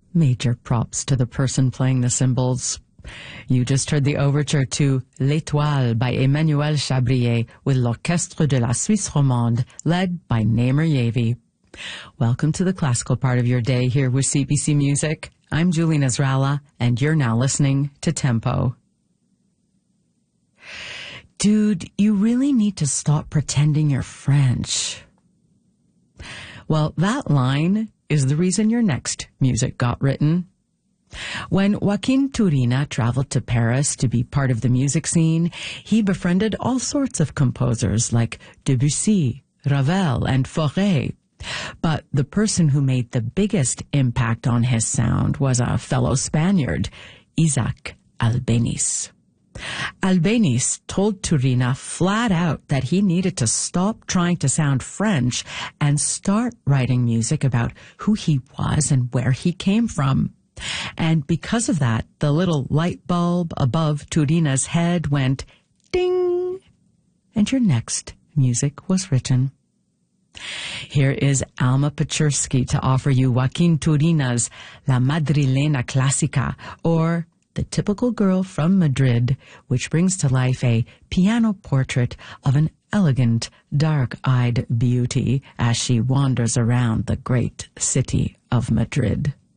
Major props to the person playing the cymbals. You just heard the overture to L'Étoile by Emmanuel Chabrier with l'Orchestre de la Suisse Romande, led by Namer Yavi. Welcome to the classical part of your day here with CPC Music. I'm Julie Nasrallah, and you're now listening to Tempo. Dude, you really need to stop pretending you're French. Well, that line is the reason your next music got written. When Joaquin Turina traveled to Paris to be part of the music scene, he befriended all sorts of composers like Debussy, Ravel, and Fauré. But the person who made the biggest impact on his sound was a fellow Spaniard, Isaac Albéniz. Albéniz told Turina flat out that he needed to stop trying to sound French and start writing music about who he was and where he came from. And because of that, the little light bulb above Turina's head went ding, and your next music was written. Here is Alma Pechersky to offer you Joaquin Turina's La Madrilena Clásica, or The Typical Girl from Madrid, which brings to life a piano portrait of an elegant, dark-eyed beauty as she wanders around the great city of Madrid.